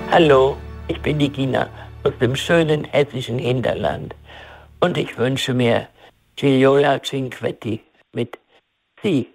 Hallo, ich bin die Gina aus dem schönen hessischen Hinterland und ich wünsche mir Giliola Cinquetti mit Sie.